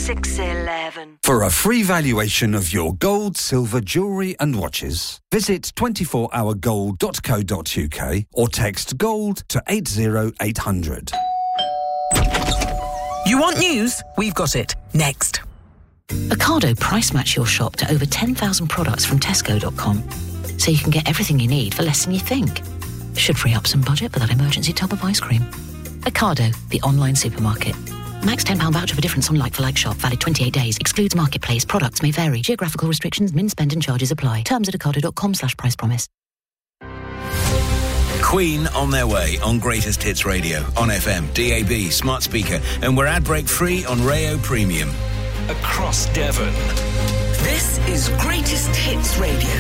611. For a free valuation of your gold, silver, jewellery and watches, visit 24hourgold.co.uk or text GOLD to 80800. You want news? We've got it. Next. Ocado price match your shop to over 10,000 products from Tesco.com, so you can get everything you need for less than you think. Should free up some budget for that emergency tub of ice cream. Ocado, the online supermarket. Max £10 voucher for difference on like-for-like shop. Valid 28 days. Excludes marketplace. Products may vary. Geographical restrictions, min spend and charges apply. Terms at ocado.com/price promise. Queen on their way on Greatest Hits Radio, on FM, DAB, smart speaker, and we're ad break free on Rayo Premium. Across Devon. This is Greatest Hits Radio.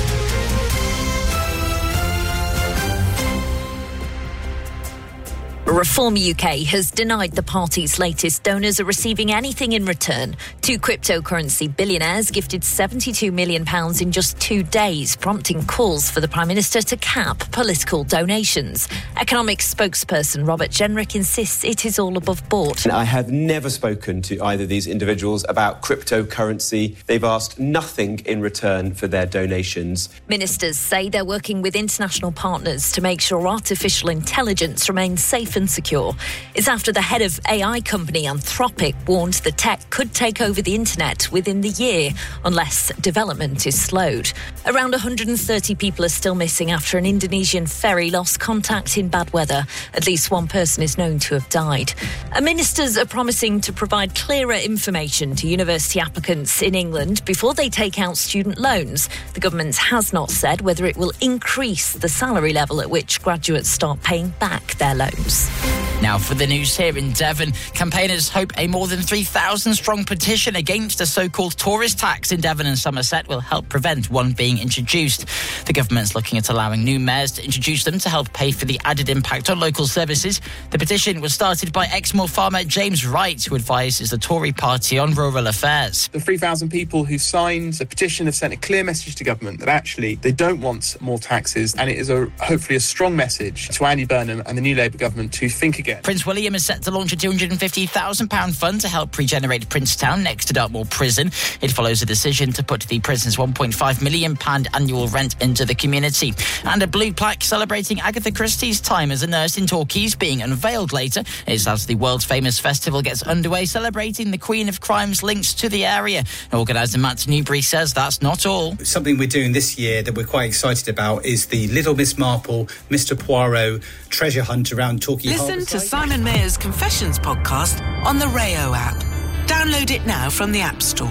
Reform UK has denied the party's latest donors are receiving anything in return. Two cryptocurrency billionaires gifted £72 million in just 2 days, prompting calls for the Prime Minister to cap political donations. Economics spokesperson Robert Jenrick insists it is all above board. I have never spoken to either of these individuals about cryptocurrency. They've asked nothing in return for their donations. Ministers say they're working with international partners to make sure artificial intelligence remains safe and secure. It's after the head of AI company Anthropic warned the tech could take over the internet within the year unless development is slowed. Around 130 people are still missing after an Indonesian ferry lost contact in bad weather. At least one person is known to have died. Ministers are promising to provide clearer information to university applicants in England before they take out student loans. The government has not said whether it will increase the salary level at which graduates start paying back their loans. Now for the news here in Devon. Campaigners hope a more than 3,000 strong petition against a so-called tourist tax in Devon and Somerset will help prevent one being introduced. The government's looking at allowing new mayors to introduce them to help pay for the added impact on local services. The petition was started by Exmoor farmer James Wright, who advises the Tory party on rural affairs. The 3,000 people who signed the petition have sent a clear message to government that actually they don't want more taxes, and it is hopefully a strong message to Andy Burnham and the new Labour government to think again. Prince William is set to launch a £250,000 fund to help regenerate Princetown next to Dartmoor Prison. It follows a decision to put the prison's £1.5 million annual rent into the community. And a blue plaque celebrating Agatha Christie's time as a nurse in Torquay is being unveiled later. It's as the world-famous festival gets underway, celebrating the Queen of Crime's links to the area. Organiser Matt Newbury says that's not all. Something we're doing this year that we're quite excited about is the Little Miss Marple, Mr Poirot treasure hunt around Torquay Harbour. Listen to Simon Mayer's Confessions podcast on the Rayo app. Download it now from the App Store.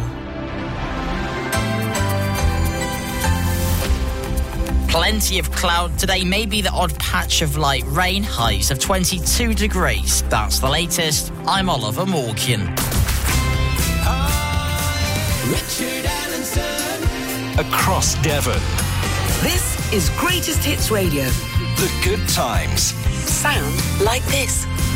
Plenty of cloud today, maybe the odd patch of light rain, highs of 22 degrees. That's the latest. I'm Oliver Morgan. Richard Allenson. Across Devon. This is Greatest Hits Radio. The good times. Sound like this.